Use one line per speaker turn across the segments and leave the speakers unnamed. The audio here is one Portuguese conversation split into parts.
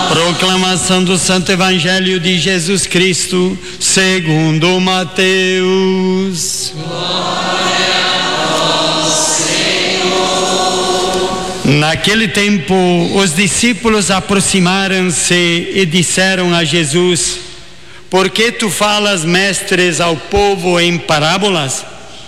Proclamação do Santo Evangelho de Jesus Cristo, segundo Mateus.
Glória a vós, Senhor.
Naquele tempo, os discípulos aproximaram-se e disseram a Jesus: Por que tu falas, mestres, ao povo em parábolas?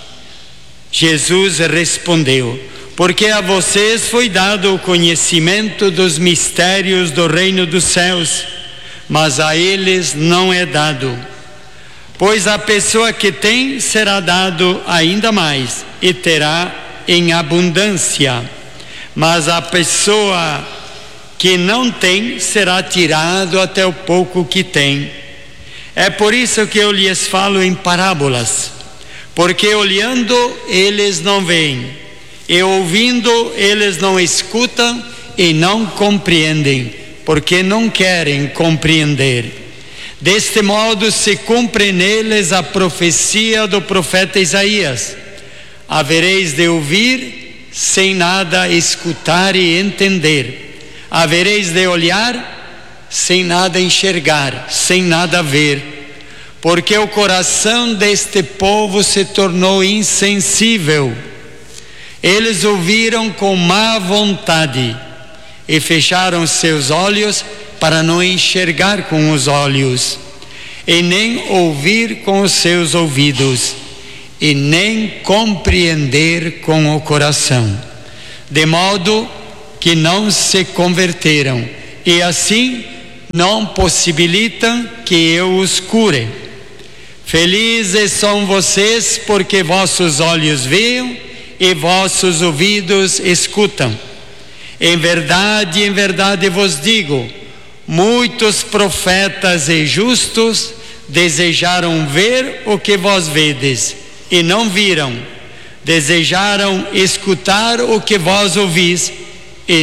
Jesus respondeu: Porque a vocês foi dado o conhecimento dos mistérios do reino dos céus, mas a eles não é dado. Pois a pessoa que tem será dado ainda mais e terá em abundância, mas a pessoa que não tem será tirado até o pouco que tem. É por isso que eu lhes falo em parábolas, porque olhando eles não veem, e ouvindo eles não escutam e não compreendem, porque não querem compreender. Deste modo se cumpre neles a profecia do profeta Isaías: havereis de ouvir sem nada escutar e entender, havereis de olhar sem nada enxergar, sem nada ver, porque o coração deste povo se tornou insensível. Eles ouviram com má vontade e fecharam seus olhos para não enxergar com os olhos, e nem ouvir com os seus ouvidos, e nem compreender com o coração, de modo que não se converteram, e assim não possibilitam que eu os cure. Felizes são vocês, porque vossos olhos veem e vossos ouvidos escutam. Em verdade vos digo, muitos profetas e justos desejaram ver o que vós vedes e não viram, desejaram escutar o que vós ouvis